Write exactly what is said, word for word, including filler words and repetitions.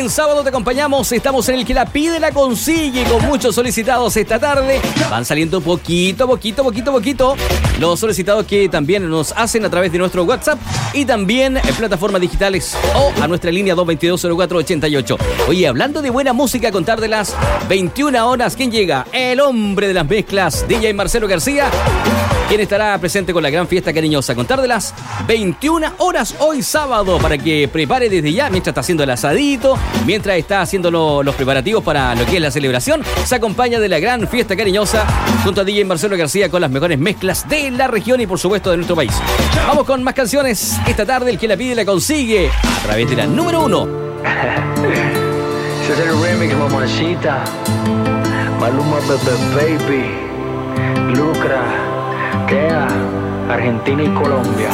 en sábado te acompañamos. Estamos en el que la pide, la consigue. Con muchos solicitados esta tarde. Van saliendo poquito, poquito, poquito, poquito. Los solicitados que también nos hacen a través de nuestro WhatsApp. Y también en plataformas digitales o a nuestra línea dos dos dos, cero cuatro ocho ocho. Oye, hablando de buena música, a contar de las veintiuna horas, ¿quién llega? El hombre de las mezclas, D J Marcelo García, quien estará presente con la gran fiesta cariñosa. A contar de las veintiuna horas hoy sábado, para que prepare desde ya, mientras está haciendo el asadito, mientras está haciendo lo, los preparativos para lo que es la celebración. Se acompaña de la gran fiesta cariñosa junto a D J Marcelo García con las mejores mezclas de la región y por supuesto de nuestro país. Vamos con más canciones. Esta tarde el que la pide la consigue a través de la número uno. Ese es el remix, mamacita. Maluma, Bebe Baby, Lucra, Kea, Argentina y Colombia.